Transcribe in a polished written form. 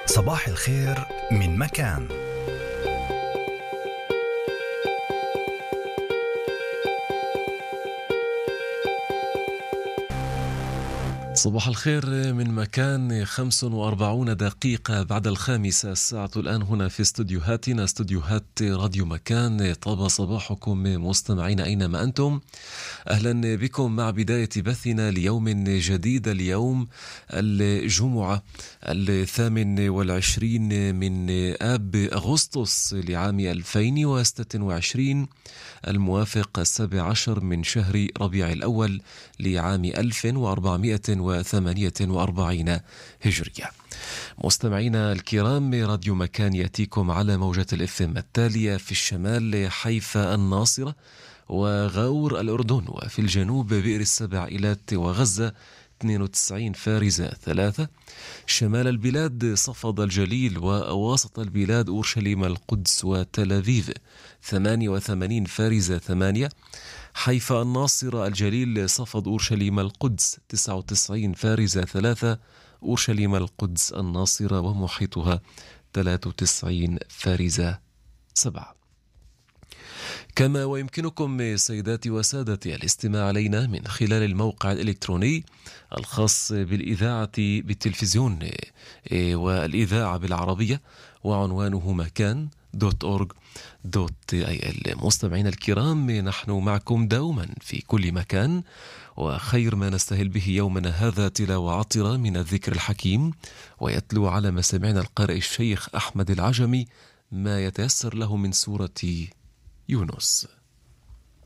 صباح الخير من مكان. صباح الخير من مكان. 45 دقيقة بعد 5 الساعة الآن هنا في استوديوهاتنا، استوديوهات راديو مكان. طاب صباحكم مستمعين أينما أنتم، أهلا بكم مع بداية بثنا ليوم جديد، اليوم الجمعة 28 من آب أغسطس لعام 2026، الموافق 17 من شهر ربيع الأول لعام 1448 هجرية. مستمعينا الكرام، راديو مكان يأتيكم على موجة الFM التالية: في الشمال حيفا الناصرة وغاور الأردن، وفي الجنوب بئر السبعيلات وغزة 92 فارزة 3، شمال البلاد صفد الجليل ووسط البلاد أورشليم القدس وتل أبيب 88 فارزة 8، حيفا الناصرة الجليل صفد أورشليم القدس 99 فارزة 3، أورشليم القدس الناصرة ومحيطها 93 فارزة 7. كما ويمكنكم سيداتي وسادتي الاستماع علينا من خلال الموقع الإلكتروني الخاص بالإذاعة بالتلفزيون والإذاعة بالعربية، وعنوانه مكان.org.il. مستمعين الكرام، نحن معكم دوما في كل مكان، وخير ما نستهل به يومنا هذا تلاوة عطرة من الذكر الحكيم، ويتلو على مسامعنا القارئ الشيخ أحمد العجمي ما يتيسر له من سورة يونس.